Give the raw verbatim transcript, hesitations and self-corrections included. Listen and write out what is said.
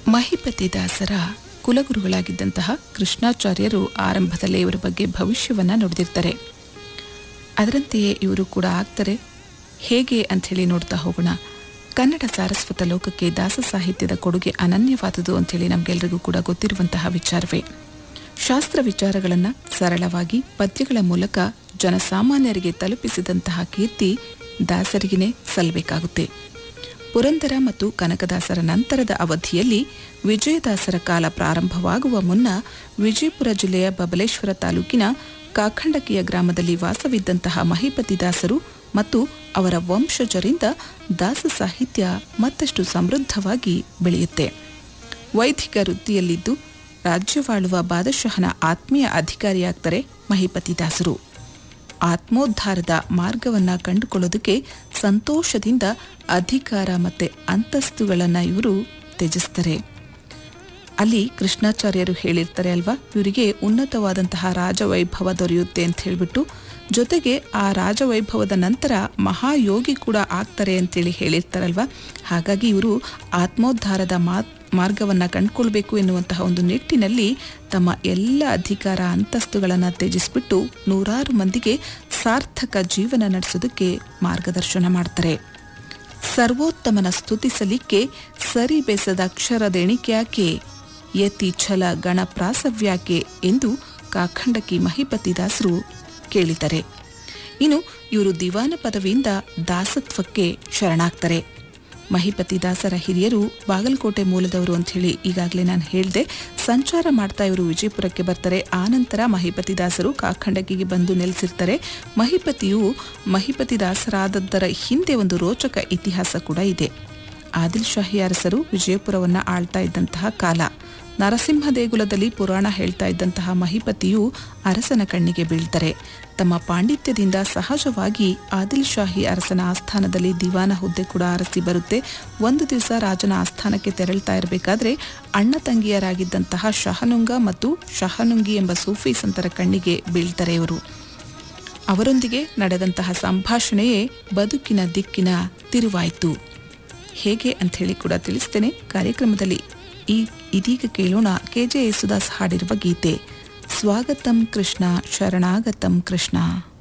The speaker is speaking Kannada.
ಮಹಿಪತಿ ದಾಸರ ಕುಲಗುರುಗಳಾಗಿದ್ದಂತಹ ಕೃಷ್ಣಾಚಾರ್ಯರು ಆರಂಭದಲ್ಲೇ ಇವರ ಬಗ್ಗೆ ಭವಿಷ್ಯವನ್ನು ನುಡಿದಿರ್ತಾರೆ. ಅದರಂತೆಯೇ ಇವರು ಕೂಡ ಆಗ್ತಾರೆ. ಹೇಗೆ ಅಂಥೇಳಿ ನೋಡ್ತಾ ಹೋಗೋಣ. ಕನ್ನಡ ಸಾರಸ್ವತ ಲೋಕಕ್ಕೆ ದಾಸ ಸಾಹಿತ್ಯದ ಕೊಡುಗೆ ಅನನ್ಯವಾದುದು ಅಂಥೇಳಿ ನಮಗೆಲ್ಲರಿಗೂ ಕೂಡ ಗೊತ್ತಿರುವಂತಹ ವಿಚಾರವೇ. ಶಾಸ್ತ್ರ ವಿಚಾರಗಳನ್ನು ಸರಳವಾಗಿ ಪದ್ಯಗಳ ಮೂಲಕ ಜನಸಾಮಾನ್ಯರಿಗೆ ತಲುಪಿಸಿದಂತಹ ಕೀರ್ತಿ ದಾಸರಿಗೇ ಸಲ್ಲಬೇಕಾಗುತ್ತೆ. ಪುರಂದರ ಮತ್ತು ಕನಕದಾಸರ ನಂತರದ ಅವಧಿಯಲ್ಲಿ ವಿಜಯದಾಸರ ಕಾಲ ಪ್ರಾರಂಭವಾಗುವ ಮುನ್ನ ವಿಜಯಪುರ ಜಿಲ್ಲೆಯ ಬಬಲೇಶ್ವರ ತಾಲೂಕಿನ ಕಾಖಂಡಕಿಯ ಗ್ರಾಮದಲ್ಲಿ ವಾಸವಿದ್ದಂತಹ ಮಹಿಪತಿ ದಾಸರು ಮತ್ತು ಅವರ ವಂಶಜರಿಂದ ದಾಸ ಸಾಹಿತ್ಯ ಮತ್ತಷ್ಟು ಸಮೃದ್ಧವಾಗಿ ಬೆಳೆಯುತ್ತೆ. ವೈದಿಕ ವೃತ್ತಿಯಲ್ಲಿದ್ದು ರಾಜ್ಯವಾಳುವ ಬಾದಶಾಹನ ಆತ್ಮೀಯ ಅಧಿಕಾರಿಯಾಗ್ತಾರೆ ಮಹಿಪತಿ ದಾಸರು. ಆತ್ಮೋದ್ಧಾರದ ಮಾರ್ಗವನ್ನು ಕಂಡುಕೊಳ್ಳೋದಕ್ಕೆ ಸಂತೋಷದಿಂದ ಅಧಿಕಾರ ಮತ್ತು ಅಂತಸ್ತುಗಳನ್ನು ಇವರು ತ್ಯಜಿಸ್ತಾರೆ. ಅಲ್ಲಿ ಕೃಷ್ಣಾಚಾರ್ಯರು ಹೇಳಿರ್ತಾರೆ ಅಲ್ವಾ, ಇವರಿಗೆ ಉನ್ನತವಾದಂತಹ ರಾಜವೈಭವ ದೊರೆಯುತ್ತೆ ಅಂತ ಹೇಳಿಬಿಟ್ಟು, ಜೊತೆಗೆ ಆ ರಾಜವೈಭವದ ನಂತರ ಮಹಾಯೋಗಿ ಕೂಡ ಆಗ್ತಾರೆ ಅಂತೇಳಿ ಹೇಳಿರ್ತಾರಲ್ವ. ಹಾಗಾಗಿ ಇವರು ಆತ್ಮೋದ್ಧಾರದ ಮಾತ್ ಮಾರ್ಗವನ್ನು ಕಂಡುಕೊಳ್ಬೇಕು ಎನ್ನುವಂತಹ ಒಂದು ನಿಟ್ಟಿನಲ್ಲಿ ತಮ್ಮ ಎಲ್ಲ ಅಧಿಕಾರ ಅಂತಸ್ತುಗಳನ್ನು ತ್ಯಜಿಸಿಬಿಟ್ಟು ನೂರಾರು ಮಂದಿಗೆ ಸಾರ್ಥಕ ಜೀವನ ನಡೆಸೋದಕ್ಕೆ ಮಾರ್ಗದರ್ಶನ ಮಾಡ್ತಾರೆ. ಸರ್ವೋತ್ತಮನ ಸ್ತುತಿಸಲಿಕ್ಕೆ ಸರಿ ಬೆಸದ ಅಕ್ಷರದೆಣಿಕ್ಯಾಕೆ, ಯತಿ ಛಲ ಗಣಪ್ರಾಸವ್ಯಾಕೆ ಎಂದು ಕಾಖಂಡಕಿ ಮಹಿಪತಿ ದಾಸರು ಕೇಳಿದ್ದಾರೆ. ಇನ್ನು ಇವರು ದಿವಾನ ಪದವಿಯಿಂದ ದಾಸತ್ವಕ್ಕೆ ಶರಣಾಗ್ತಾರೆ. ಮಹಿಪತಿ ದಾಸರ ಹಿರಿಯರು ಬಾಗಲಕೋಟೆ ಮೂಲದವರು ಅಂತ ಹೇಳಿ ಈಗಾಗಲೇ ನಾನು ಹೇಳಿದೆ. ಸಂಚಾರ ಮಾಡ್ತಾ ಇವರು ವಿಜಯಪುರಕ್ಕೆ ಬರ್ತಾರೆ. ಆನಂತರ ಮಹಿಪತಿ ದಾಸರು ಕಾಖಂಡಕಿಗೆ ಬಂದು ನೆಲೆಸಿರ್ತಾರೆ. ಮಹಿಪತಿಯು ಮಹಿಪತಿ ದಾಸರಾದದ್ದರ ಹಿಂದೆ ಒಂದು ರೋಚಕ ಇತಿಹಾಸ ಕೂಡ ಇದೆ. ಆದಿಲ್ ಶಾಹಿ ಅರಸರು ವಿಜಯಪುರವನ್ನು ಆಳ್ತಾ ಇದ್ದಂತಹ ಕಾಲ. ನರಸಿಂಹ ದೇಗುಲದಲ್ಲಿ ಪುರಾಣ ಹೇಳ್ತಾ ಇದ್ದಂತಹ ಮಹಿಪತಿಯು ಅರಸನ ಕಣ್ಣಿಗೆ ಬೀಳ್ತಾರೆ. ತಮ್ಮ ಪಾಂಡಿತ್ಯದಿಂದ ಸಹಜವಾಗಿ ಆದಿಲ್ ಶಾಹಿ ಅರಸನ ಆಸ್ಥಾನದಲ್ಲಿ ದಿವಾನ ಹುದ್ದೆ ಕೂಡ ಅರಸಿ ಬರುತ್ತೆ. ಒಂದು ದಿವಸ ರಾಜನ ಆಸ್ಥಾನಕ್ಕೆ ತೆರಳ್ತಾ ಇರಬೇಕಾದ್ರೆ ಅಣ್ಣ ತಂಗಿಯರಾಗಿದ್ದಂತಹ ಶಹನುಂಗ ಮತ್ತು ಶಹನುಂಗಿ ಎಂಬ ಸೂಫಿ ಸಂತರ ಕಣ್ಣಿಗೆ ಬೀಳ್ತಾರೆ ಇವರು. ಅವರೊಂದಿಗೆ ನಡೆದಂತಹ ಸಂಭಾಷಣೆಯೇ ಬದುಕಿನ ದಿಕ್ಕಿನ ತಿರುವಾಯಿತು. ಹೇಗೆ ಅಂಥೇಳಿ ಕೂಡ ತಿಳಿಸ್ತೇನೆ ಕಾರ್ಯಕ್ರಮದಲ್ಲಿ. ಈ ಇದೀಗ ಕೇಳೋಣ ಕೆ ಜೆ ಯೇಸುದಾಸ್ ಹಾಡಿರುವ ಗೀತೆ ಸ್ವಾಗತಂ ಕೃಷ್ಣ ಶರಣಾಗತಂ ಕೃಷ್ಣ.